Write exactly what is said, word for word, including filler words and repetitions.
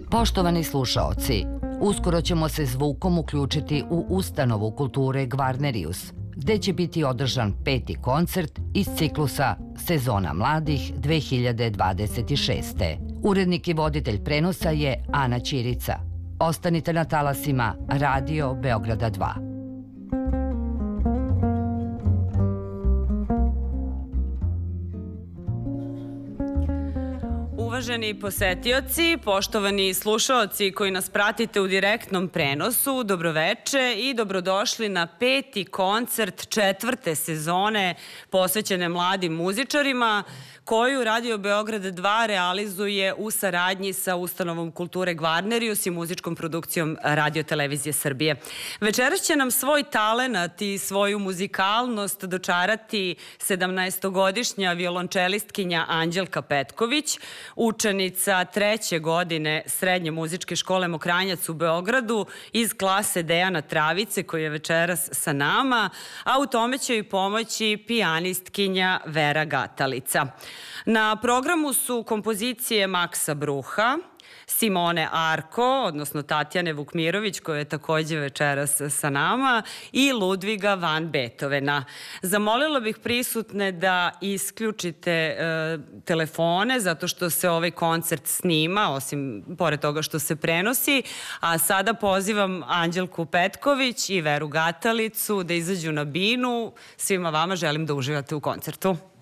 Poštovani slušaoci, uskoro ćemo se zvukom uključiti u ustanovu kulture Gvarnerius, gde će biti održan peti koncert iz ciklusa Sezona mladih dve hiljade dvadeset šeste. Urednik i voditelj prenosa je Ana Ćirica. Ostanite na talasima Radio Beograda dva. Uvaženi posetioci, poštovani slušaoci koji nas pratite u direktnom prenosu, dobroveče i dobrodošli na peti koncert četvrte sezone posvećene mladim muzičarima, koju Radio Beograd dva realizuje u saradnji sa ustanovom kulture Gvarnerius i muzičkom produkcijom Radio Televizije Srbije. Večeras će nam svoj talenat i svoju muzikalnost dočarati sedamnaestogodišnja violončelistkinja Anđelka Petković, učenica treće godine Srednje muzičke škole Mokranjac u Beogradu iz klase Dejana Travice, koji je večeras sa nama, a u tome će joj pomoći pijanistkinja Vera Gatalica. Na programu su kompozicije Maksa Bruha, Simone Arko, odnosno Tatjane Vukmirović, koja je takođe večeras sa nama, i Ludviga van Beethovena. Zamolila bih prisutne da isključite e, telefone, zato što se ovaj koncert snima, osim pored toga što se prenosi, a sada pozivam Anđelku Petković i Veru Gatalicu da izađu na binu. Svima vama želim da uživate u koncertu.